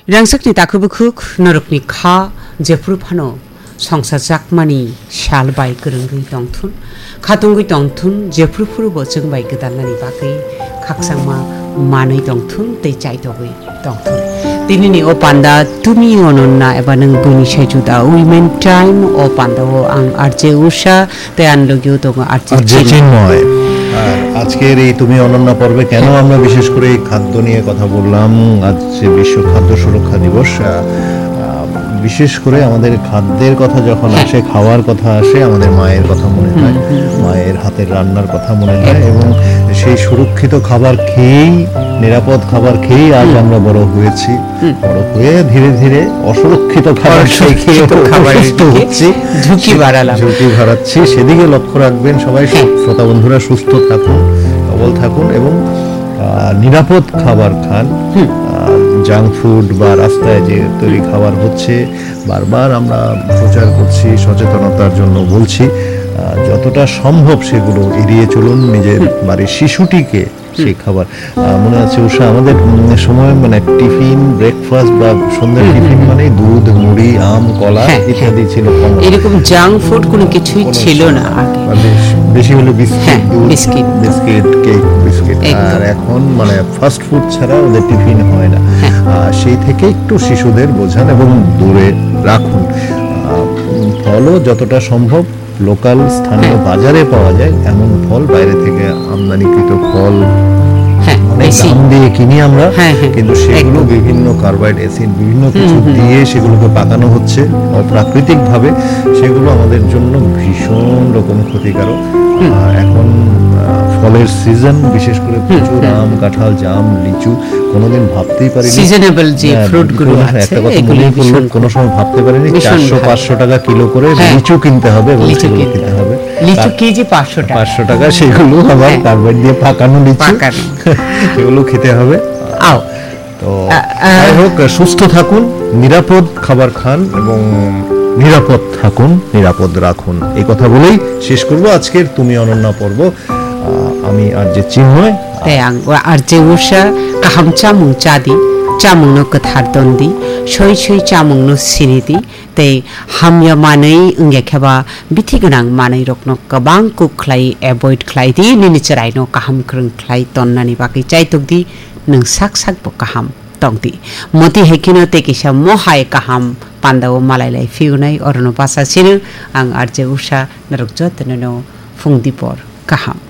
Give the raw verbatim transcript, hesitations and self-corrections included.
Rangsakni takubukuk norokni kha jefru phano সংসার জাকমানি শাল by গরঙ্গই দংথুন খাতুঙ্গই দংথুন জেফ্রুফুরু বচং by গদাননানি বাগै খাকসাংমা মাनै দংথুন তৈ চাইদগै দংথুন दिनैनि अ पान्दा तुमी अनन्ना एबा नों बुनि साइजुदा उइमेन टाइम अ पान्दाओ आं आरजे उषा तै आनलोगियो दङ आरजे চিন্ময়। আর আজকের এই তুমি অনন্যা পর্বে কেন আমরা বিশেষ করে এই খাদ্য নিয়ে কথা বললাম, আজ যে বিশ্ব খাদ্য সুরক্ষা দিবস, বিশেষ করে আমাদের খাদ্যের কথা যখন আসে, খাওয়ার কথা আসে, আমাদের মায়ের কথা মনে হয়, মায়ের হাতের রান্নার কথা মনে হয় এবং সেই সুরক্ষিত খাবার খেয়েই, নিরাপদ খাবার খেয়েই আজ আমরা বড় হয়েছি। বড় হয়ে ধীরে ধীরে অসুরক্ষিত খাবার খেয়ে অসুস্থ হচ্ছি, ঝুঁকি বাড়ালাম ঝুঁকি বাড়াচ্ছি। সেদিকে লক্ষ্য রাখবেন সবাই। শ্রোতা বন্ধুরা সুস্থ থাকুন, সবল থাকুন এবং নিরাপদ খাবার খান। জাঙ্ক ফুড বা রাস্তায় যে তৈরি খাবার হচ্ছে, বারবার আমরা প্রচার করছি, সচেতনতার জন্য বলছি, যতটা সম্ভব সেগুলো এড়িয়ে চলুন। নিজের বাড়ির শিশুটিকে সেই খাবার, মনে আছে উষা আমাদের সময় মানে টিফিন, ব্রেকফাস্ট বা সন্ধ্যার টিফিন মানে দুধ, মুড়ি, আম, কলা ইত্যাদি ছিল। এরকম জাঙ্ক ফুড কোনো কিছুই ছিল না আগে, বেশি হলো biscuit, biscuit biscuit cake, biscuit. আর এখন মানে ফাস্ট ফুড ছাড়া ওদের টিফিন হয় না। সেই থেকে একটু শিশুদের বোঝান এবং দূরে রাখুন। ফলও যতটা সম্ভব লোকাল স্থানীয় বাজারে পাওয়া যায় এমন ফল, বাইরে থেকে আমদানিকৃত ফল অনেক দাম দিয়ে কিনি আমরা, কিন্তু সেগুলো বিভিন্ন কার্বাইড, অ্যাসিড, বিভিন্ন কিছু দিয়ে সেগুলোকে পাকানো হচ্ছে অপ্রাকৃতিক ভাবে। সেগুলো আমাদের জন্য ভীষণ রকম ক্ষতিকারক। এখন ফলের সিজন, বিশেষ করে প্রচুর আম, কাঁঠাল, জাম, লিচু, কোনোদিন ভাবতেই পারিনি সিজনেবল যে ফ্রুটগুলো আছে একটা কথা মনে পড়লো, কোনো সময় ভাবতে পারিনি চারশো পাঁচশো টাকা কিলো করে লিচু কিনতে হবে, লিচু কিনতে হবে, লিচু কেজি পাঁচশো টাকা পাঁচশো টাকা সেগুলো আবার কার্বাইড দিয়ে পাকানো লিচু, সেগুলো খেতে হবে। আও তো যাই হোক, সুস্থ থাকুন, নিরাপদ খাবার খান এবং নিরাপদ থাকুন, নিরাপদ রাখুন। এই কথা বলেই শেষ করব আজকের তুমি অনন্যা পর্ব। আমি আর যে চিন্ময় আর যে উষা কাহাম চামুং চাদি চামুংনো गोथार दन्दि सय सय चामुंनो सिनिदि तै हामया मानै इंगे खेबा बिथि गोनां मानै रकनो गोबां कुख्लाय एभयड ख्लायदि निनि चरायनो काहाम ख्रों ख्लाय तन्नानि बागै चाइतकदि नों साक साक ब काहाम तंगदि मति हेकिनो तेकिसा मोहाय काहाम पान्दाव मालायलाय फिउनाय अरनो बासासिनो आं आरजे उषा नरक जतनो फुंदिपर काहाम।